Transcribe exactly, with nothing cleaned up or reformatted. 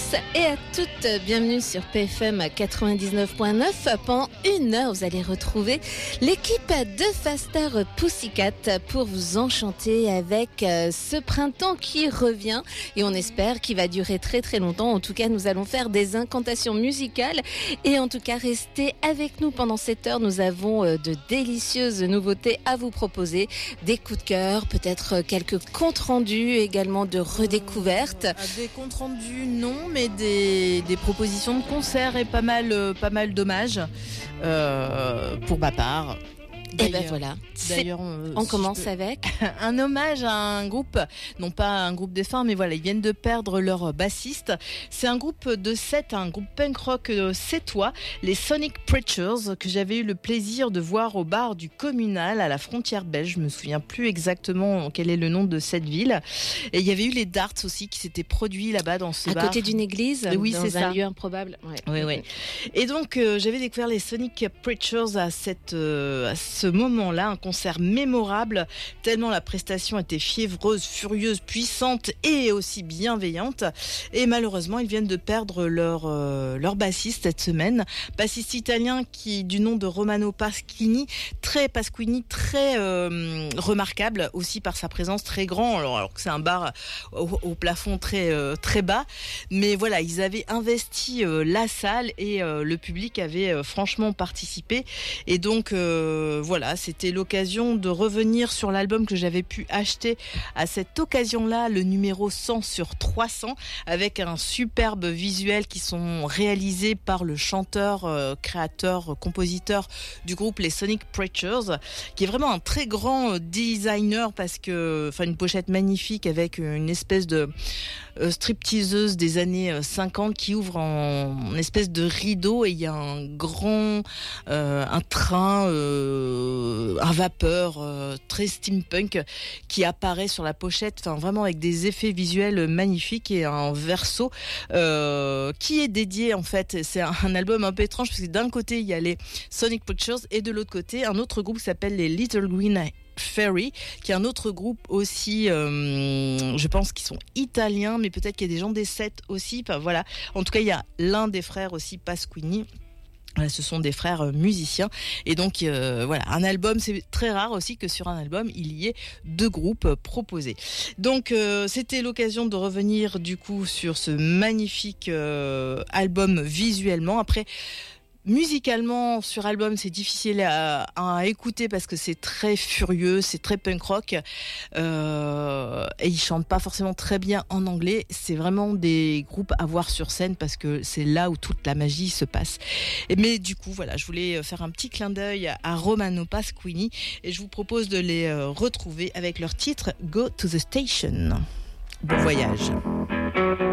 tous et à toutes, bienvenue sur P F M quatre-vingt-dix-neuf point neuf. Pendant une heure, vous allez retrouver l'équipe de Faster Pussycat pour vous enchanter avec ce printemps qui revient et on espère qu'il va durer très très longtemps. En tout cas, nous allons faire des incantations musicales et en tout cas, restez avec nous pendant cette heure. Nous avons de délicieuses nouveautés à vous proposer, des coups de cœur, peut-être quelques comptes rendus également de redécouvertes. Euh, des comptes rendus, non, mais des, des propositions de concerts et pas mal, euh, pas mal d'hommages euh, pour ma part. Et ben voilà. D'ailleurs, euh, on si commence peux... avec un hommage à un groupe, non pas un groupe défunt, mais voilà, ils viennent de perdre leur bassiste. C'est un groupe de sept, un groupe punk rock sétois, les Sonic Preachers, que j'avais eu le plaisir de voir au bar du Communal à la frontière belge. Je me souviens plus exactement quel est le nom de cette ville. Et il y avait eu les Darts aussi qui s'étaient produits là-bas dans ce à bar. À côté d'une église, oui, dans c'est un ça. lieu improbable. Ouais. Oui, oui. Et donc, euh, j'avais découvert les Sonic Preachers à cette, euh, à ce moment-là, un concert mémorable, tellement la prestation était fiévreuse, furieuse, puissante et aussi bienveillante. Et malheureusement, ils viennent de perdre leur, euh, leur bassiste cette semaine. Bassiste italien qui, du nom de Romano Pasquini, très Pasquini, très euh, remarquable aussi par sa présence très grand, alors, alors que c'est un bar au, au plafond très, euh, très bas. Mais voilà, ils avaient investi euh, la salle et euh, le public avait euh, franchement participé. Et donc, euh, voilà, c'était l'occasion de revenir sur l'album que j'avais pu acheter à cette occasion-là, le numéro cent sur trois cents, avec un superbe visuel qui sont réalisés par le chanteur, euh, créateur, compositeur du groupe les Sonic Preachers, qui est vraiment un très grand designer parce que, enfin, une pochette magnifique avec une espèce de euh, stripteaseuse des années cinquante qui ouvre en, en espèce de rideau et il y a un grand, euh, un train, euh, un vapeur euh, très steampunk qui apparaît sur la pochette, enfin vraiment avec des effets visuels magnifiques et un verso euh, qui est dédié en fait, c'est un, un album un peu étrange parce que d'un côté il y a les Sonic Preachers et de l'autre côté un autre groupe qui s'appelle les Little Green Fairy, qui est un autre groupe aussi, euh, je pense qu'ils sont italiens, mais peut-être qu'il y a des gens des sept aussi. Enfin, voilà. En tout cas, il y a l'un des frères aussi, Pasquini. Voilà, ce sont des frères euh, musiciens et donc euh, voilà, un album, c'est très rare aussi que sur un album il y ait deux groupes euh, proposés. Donc euh, c'était l'occasion de revenir du coup sur ce magnifique euh, album visuellement. Après, musicalement, sur album, c'est difficile à, à écouter parce que c'est très furieux, c'est très punk rock euh, et ils chantent pas forcément très bien en anglais. C'est vraiment des groupes à voir sur scène parce que c'est là où toute la magie se passe. Et, mais du coup, voilà, je voulais faire un petit clin d'œil à Romano Pasquini et je vous propose de les euh, retrouver avec leur titre Go to the Station. Bon voyage.